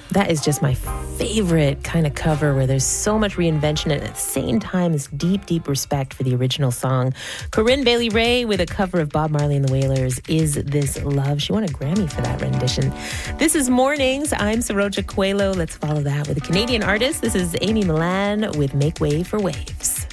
That is just my favorite kind of cover where there's so much reinvention and at the same time is deep, deep respect for the original song. Corinne Bailey Rae with a cover of Bob Marley and the Wailers, Is This Love? She won a Grammy for that rendition. This is Mornings. I'm Saroja Coelho. Let's follow that with a Canadian artist. This is Amy Millan with Make Way for Waves.